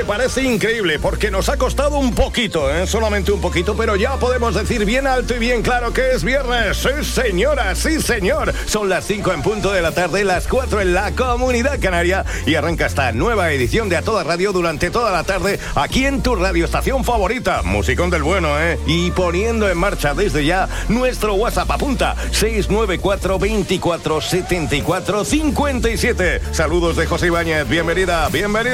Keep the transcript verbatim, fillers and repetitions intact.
que parece increíble porque nos ha costado un poquito, ¿eh? Solamente un poquito, pero ya podemos decir bien alto y bien claro que es viernes. Sí, señora, sí, señor. Son las cinco en punto de la tarde, las cuatro en la Comunidad Canaria y arranca esta nueva edición de A Toda Radio durante toda la tarde aquí en tu radioestación favorita. Musicón del bueno, ¿eh? Y poniendo en marcha desde ya nuestro WhatsApp. Apunta seis nueve cuatro, veinticuatro, setenta y cuatro, cincuenta y siete. Saludos de José Ibáñez. Bienvenida, bienvenido.